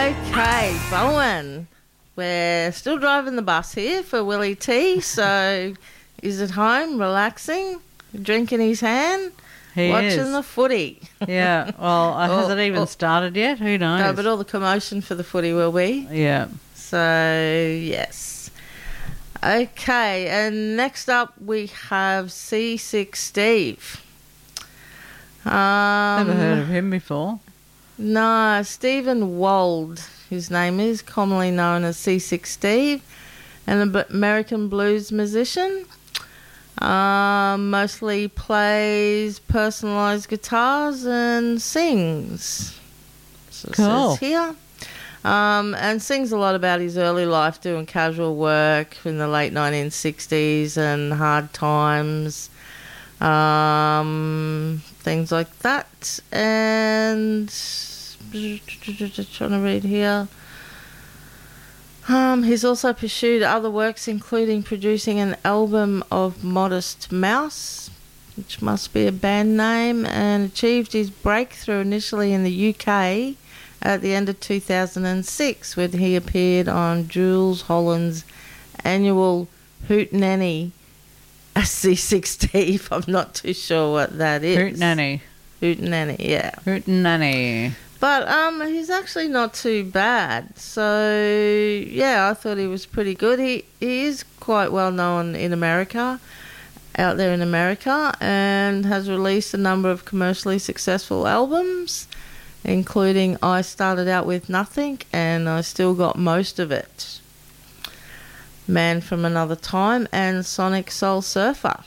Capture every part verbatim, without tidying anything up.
Okay, Bowen. We're still driving the bus here for Willie T. So he's at home, relaxing, drinking his hand, He watching is. the footy. Yeah, well, uh, has Or- it even or- started yet? Who knows? No, but all the commotion for the footy will be. yeah. So, yes. Okay, and next up we have C six Steve. Um, Never heard of him before. No, Stephen Wald, his name is, commonly known as C six Steve, an Ab- American blues musician. Um, mostly plays personalised guitars and sings. So it Cool. says here. Um, and sings a lot about his early life doing casual work in the late nineteen sixties and hard times. Um, things like that. And trying to read here. Um, he's also pursued other works, including producing an album of Modest Mouse, which must be a band name, and achieved his breakthrough initially in the U K at the end of two thousand six when he appeared on Jules Holland's annual Hootenanny as C six Steve. I'm not too sure what that is. Hootenanny. Hootenanny, yeah. Hootenanny. But um, he's actually not too bad. So, yeah, I thought he was pretty good. He, he is quite well known in America, out there in America, and has released a number of commercially successful albums, including I Started Out With Nothing and I Still Got Most of It, Man From Another Time, and Sonic Soul Surfer.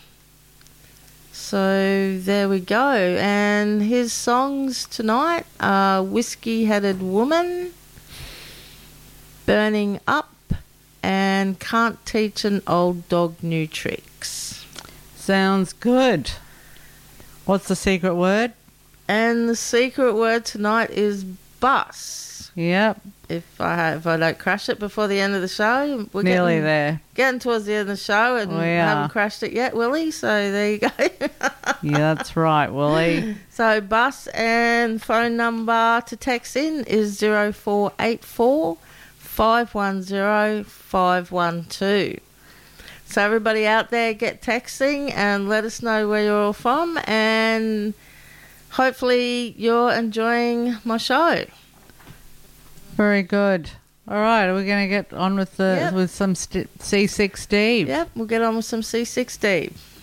So there we go. And his songs tonight are Whiskey Headed Woman, Burning Up, and Can't Teach an Old Dog New Tricks. Sounds good. What's the secret word? And the secret word tonight is bus. Yep. If I if I don't crash it before the end of the show, we're Nearly getting, there. getting towards the end of the show and We haven't are. crashed it yet, Willie. So there you go. Yeah, that's right, Willie. So bus and phone number to text in is zero four eight four five one zero five one two. So everybody out there, get texting and let us know where you're all from, and hopefully you're enjoying my show. Very good. All right, are we going to get on with the Yep. with some st- C six Steve? Yep, we'll get on with some C six Steve.